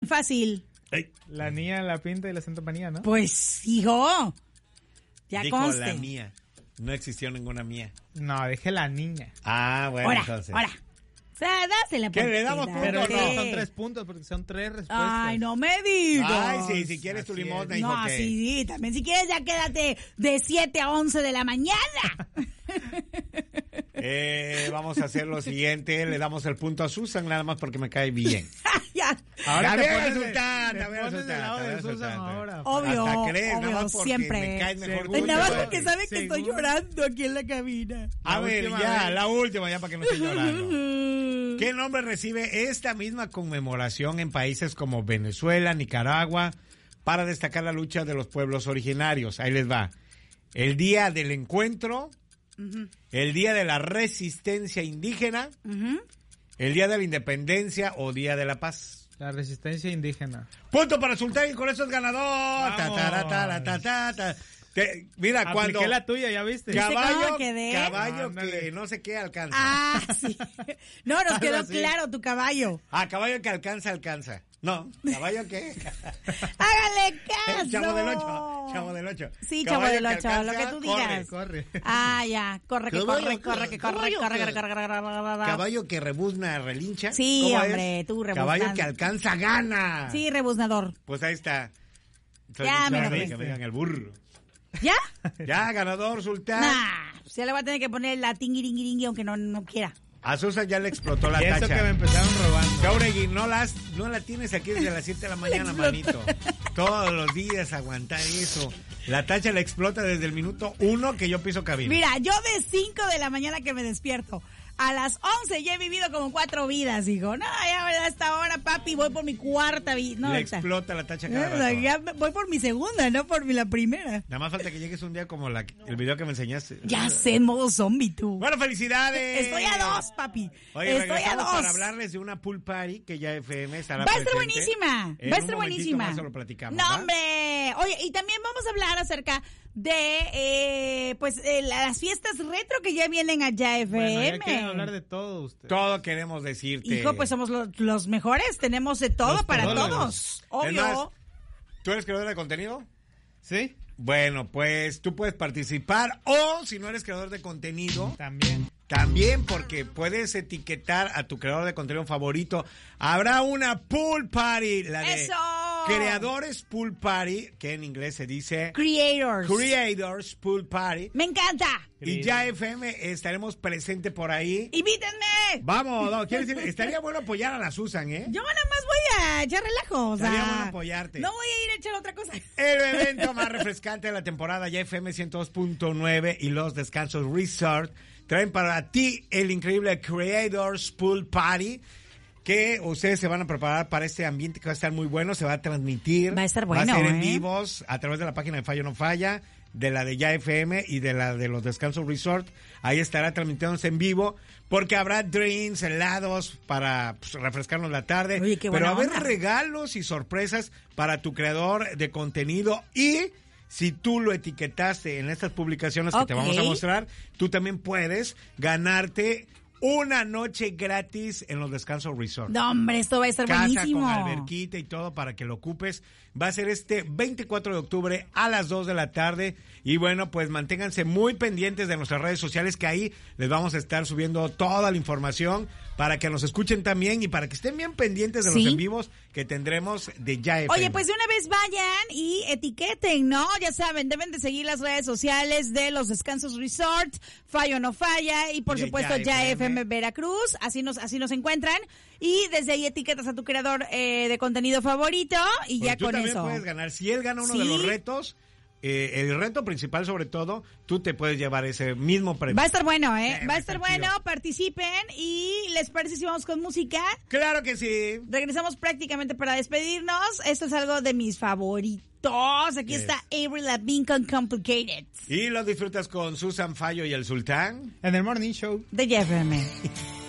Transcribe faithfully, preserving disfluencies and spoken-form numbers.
fácil. Ey. La niña, la pinta y la Santa Manía, ¿no? Pues, hijo. Ya Dijo conste. la mía. No existió ninguna mía. No, dije la niña. Ah, bueno, Ahora, entonces. ahora. O sea, dásela. ¿Qué, porque le damos da- punto Pero o no, no? son tres puntos porque son tres respuestas. Ay, no me digas. Ay, sí, si quieres tu Así limosna, es. hijo, No, que... sí, también si quieres ya quédate de siete a once de la mañana. Eh, vamos a hacer lo siguiente. Le damos el punto a Susan nada más porque me cae bien. Ya. Ahora te te pones pones de- resultante, te a ver, pones del resultante, lado a ver, de Susan resultante. ahora. Obvio, Hasta crees, nada obvio, más porque siempre. me caes mejor Seguro. tú. Nada más Seguro. porque sabe que estoy Seguro. llorando aquí en la cabina. A La ver, última ya, vez. la última, ya para que no esté llorando. ¿Qué nombre recibe esta misma conmemoración en países como Venezuela, Nicaragua, para destacar la lucha de los pueblos originarios? Ahí les va. El Día del Encuentro, Ujú, el Día de la Resistencia Indígena, ujú. el Día de la Independencia o Día de la Paz. La resistencia indígena. Punto para Sultán y con eso es ganador. Ta, Vamos. ta, ta, ta, ta, ta, ta. Te- mira, Apliqué cuando la tuya, ¿ya viste? ¿Viste caballo, cómo quedé? caballo Ándale. que no sé qué alcanza. Ah, sí. No, nos Algo quedó así. claro tu caballo. Ah, caballo que alcanza, alcanza. No, caballo que... Hágale caso. Chavo del ocho, chavo del ocho. Sí, chavo Caballo del que ocho, alcanza, lo que tú corre. digas. Corre. Ah, ya. Corre, que Caballo corre, que- corre, que corre, caballo corre, que- corre, corre, corre, corre, corre, corre. Caballo que rebuzna, relincha. Sí, ¿Cómo hombre, es? tú rebuznando. Caballo que alcanza, gana. Sí, rebuznador. Pues ahí está. Soy Ya, un me lo suave, fuiste. que me digan el burro. ¿Ya? Ya, ganador, Sultán. Nah, pues ya le voy a tener que poner la tingiringiringui aunque no, no quiera. A Susan ya le explotó la Y eso tacha. que me empezaron robando. Jauregui, no, las, no la tienes aquí desde las siete de la mañana, explotó. manito. Todos los días aguantar eso. La tacha le explota desde el minuto uno que yo piso cabina. Mira, yo de cinco de la mañana que me despierto a las once ya he vivido como cuatro vidas, hijo. No, ya a esta hora, papi, voy por mi cuarta vida. No, le ahorita. explota la tacha No, cada o sea, rato. ya me- voy por mi segunda, no por mi la primera. Nada más falta que llegues un día como la, el video que me enseñaste. Ya sé, en modo zombie tú. Bueno, felicidades. Estoy a dos, papi. Oye, Estoy a regresamos dos. para hablarles de una pool party que ya F M estará Va a estar presente. buenísima, En va a un estar momentito buenísima. más se lo platicamos, No, ¿va? hombre. Oye, y también vamos a hablar acerca de, eh, pues, eh, las fiestas retro que ya vienen allá, F M. Bueno, ya quieren hablar de todo usted. Todo queremos decirte. Hijo, pues somos los, los mejores, tenemos de todo Los para todólogos. todos. Es Obvio. más, ¿tú eres creador de contenido? ¿Sí? Bueno, pues tú puedes participar o si no eres creador de contenido, También. también porque puedes etiquetar a tu creador de contenido favorito. Habrá una pool party, la de ¡Eso! Creadores Pool Party, que en inglés se dice Creators. Creators Pool Party. Me encanta. Y ya F M estaremos presentes por ahí. Invítenme. Vamos, no, quiero decir, estaría bueno apoyar a la Susan, ¿eh? Yo nada más voy a echar relajo. O sea, Estaría bueno apoyarte. No voy a ir a echar otra cosa. El evento más refrescante de la temporada, ya F M ciento dos punto nueve y los Descansos Resort traen para ti el increíble Creators Pool Party, que ustedes se van a preparar para este ambiente que va a estar muy bueno, se va a transmitir. Va a estar bueno, Va a ser en ¿eh? vivos a través de la página de Fallo No Falla, de la de Ya F M y de la de los Descansos Resort. Ahí estará transmitiéndose en vivo porque habrá drinks, helados para pues, refrescarnos la tarde. Oye, qué pero buena va a haber onda. regalos y sorpresas para tu creador de contenido y si tú lo etiquetaste en estas publicaciones que te Ok. vamos a mostrar, tú también puedes ganarte una noche gratis en los Descansos Resort. No, hombre, esto va a estar Casa buenísimo. con alberquita y todo para que lo ocupes. Va a ser este veinticuatro de octubre a las dos de la tarde. Y bueno, pues manténganse muy pendientes de nuestras redes sociales que ahí les vamos a estar subiendo toda la información para que nos escuchen también y para que estén bien pendientes de Sí. los en vivos que tendremos de Ya F M. Oye, pues de una vez vayan y etiqueten, ¿no? Ya saben, deben de seguir las redes sociales de los Descansos Resort, Fallo o No Falla y por Y de supuesto Ya Ya F M. F M Veracruz, así nos así nos encuentran y desde ahí etiquetas a tu creador eh, de contenido favorito y Pues ya tú con también eso. puedes ganar. Si él gana uno Sí. de los retos, eh, el reto principal sobre todo, tú te puedes llevar ese mismo premio. Va a estar bueno, ¿eh? Sí, Va a estar está chido. bueno, participen y ¿les parece si vamos con música? Claro que sí. Regresamos prácticamente para despedirnos. Esto es algo de mis favoritos. Aquí Yes. está Avril Lavigne con Complicated Y lo disfrutas con Susan Fallo y el Sultán. En el Morning Show. de J F M.